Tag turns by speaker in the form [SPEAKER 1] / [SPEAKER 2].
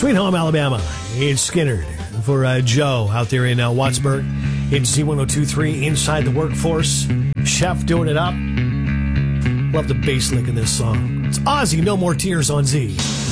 [SPEAKER 1] Sweet Home, Alabama. It's Skynyrd for Joe out there in Wattsburg. It's Z1023 Inside the Workforce. Chef doing it up. Love the bass lick in this song. It's Ozzy, No More Tears on Z.